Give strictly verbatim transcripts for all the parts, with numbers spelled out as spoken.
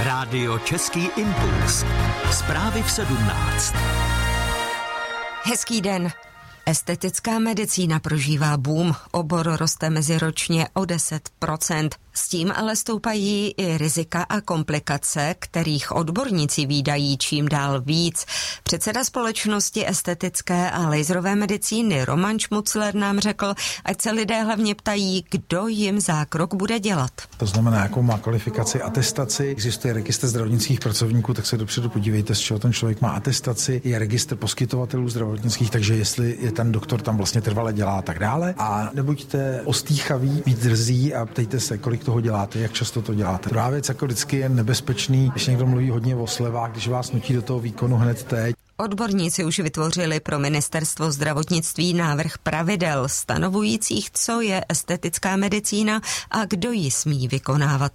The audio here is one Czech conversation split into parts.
Rádio Český impuls. Zprávy v sedmnáct. Hezký den. Estetická medicína prožívá boom. Obor roste meziročně o deset procent. S tím ale stoupají i rizika a komplikace, kterých odborníci vídají čím dál víc. Předseda společnosti estetické a laserové medicíny Roman Šmucler nám řekl, ať se lidé hlavně ptají, kdo jim zákrok bude dělat. To znamená, jakou má kvalifikaci, atestaci. Existuje registr zdravotnických pracovníků, tak se dopředu podívejte, z čeho ten člověk má atestaci. Je registr poskytovatelů zdravotnických, takže jestli je ten doktor tam vlastně trvale dělá a tak dále. A nebuďte ostýchaví, být drzí a ptejte se, kolik toho děláte, jak často to děláte. Druhá věc, jako vždycky je nebezpečný, když někdo mluví hodně o slevách, když vás nutí do toho výkonu hned teď. Odborníci už vytvořili pro ministerstvo zdravotnictví návrh pravidel stanovujících, co je estetická medicína a kdo ji smí vykonávat.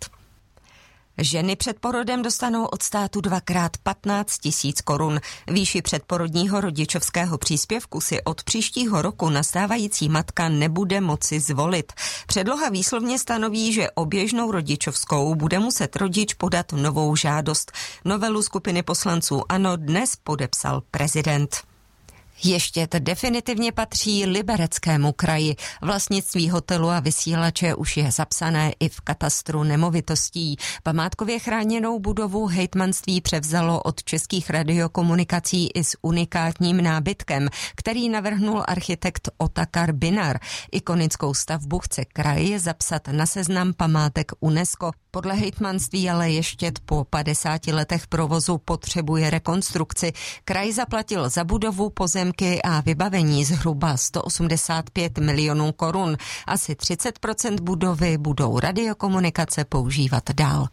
Ženy před porodem dostanou od státu dvakrát patnáct tisíc korun. Výši předporodního rodičovského příspěvku si od příštího roku nastávající matka nebude moci zvolit. Předloha výslovně stanoví, že o běžnou rodičovskou bude muset rodič podat novou žádost. Novelu skupiny poslanců ANO dnes podepsal prezident. Ještěd definitivně patří Libereckému kraji. Vlastnictví hotelu a vysílače už je zapsané i v katastru nemovitostí. Památkově chráněnou budovu hejtmanství převzalo od Českých radiokomunikací i s unikátním nábytkem, který navrhnul architekt Otakar Binar. Ikonickou stavbu chce kraj zapsat na seznam památek UNESCO. Podle hejtmanství ale Ještěd po padesáti letech provozu potřebuje rekonstrukci. Kraj zaplatil za budovu, pozemky a vybavení zhruba sto osmdesát pět milionů korun. Asi třicet procent budovy budou radiokomunikace používat dál.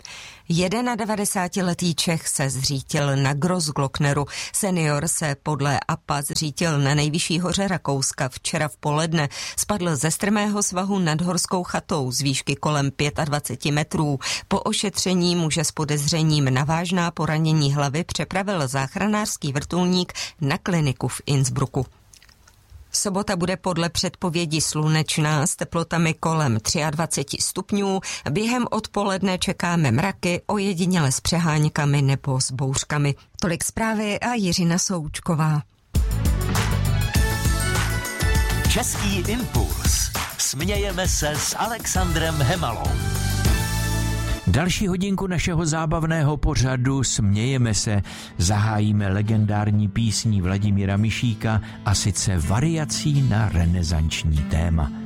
devadesátidvouletý Čech se zřítil na Grossglockneru. Senior se podle A P A zřítil na nejvyšší hoře Rakouska včera v poledne. Spadl ze strmého svahu nad horskou chatou z výšky kolem dvacet pět metrů. Po ošetření muže s podezřením na vážná poranění hlavy přepravil záchranářský vrtulník na kliniku v Innsbrucku. Sobota bude podle předpovědi slunečná s teplotami kolem dvacet tři stupňů. Během odpoledne čekáme mraky, ojediněle s přeháňkami nebo s bouřkami. Tolik zprávy a Jiřina Součková. Český impuls. Smějeme se s Alexandrem Hemalou. Další hodinku našeho zábavného pořadu Smějeme se zahájíme legendární písní Vladimíra Mišíka, a sice variací na renesanční téma.